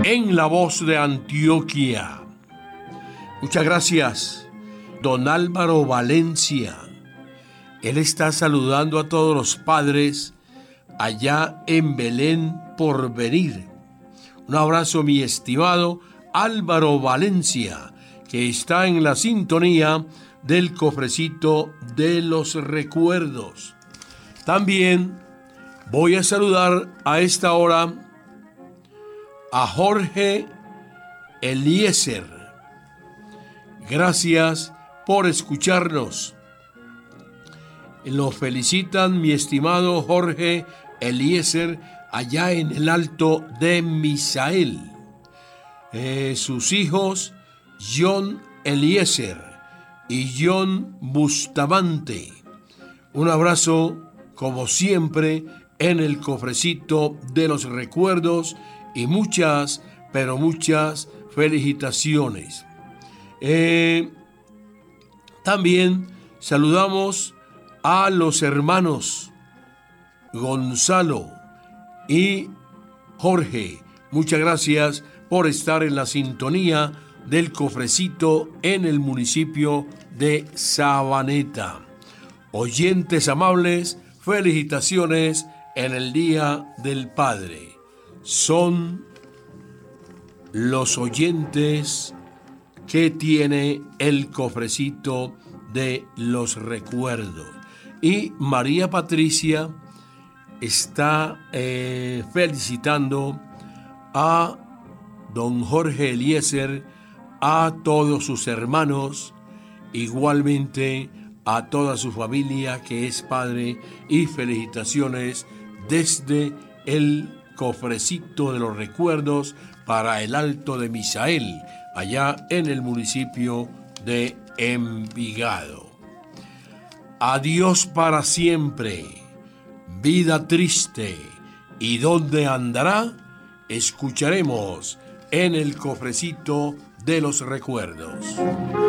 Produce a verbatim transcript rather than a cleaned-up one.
en la voz de Antioquia. Muchas gracias, don Álvaro Valencia. Él está saludando a todos los padres allá en Belén Porvenir. Un abrazo, mi estimado Álvaro Valencia, que está en la sintonía del cofrecito de los recuerdos. También voy a saludar a esta hora a Jorge Eliezer. Gracias por escucharnos. Los felicitan mi estimado Jorge Eliezer allá en el Alto de Misael. Eh, sus hijos John Eliezer y John Bustamante. Un abrazo como siempre en el cofrecito de los recuerdos y muchas, pero muchas felicitaciones. Eh, también saludamos a los hermanos Gonzalo y Jorge. Muchas gracias por estar en la sintonía del cofrecito en el municipio de Sabaneta. Oyentes amables, felicitaciones en el Día del Padre. Son los oyentes que tiene el cofrecito de los recuerdos. Y María Patricia está eh, felicitando a don Jorge Eliezer, a todos sus hermanos, igualmente a toda su familia que es padre, y felicitaciones desde el cofrecito de los recuerdos para el Alto de Misael, allá en el municipio de Envigado. Adiós para siempre, vida triste, ¿y dónde andará? Escucharemos en el cofrecito de los recuerdos.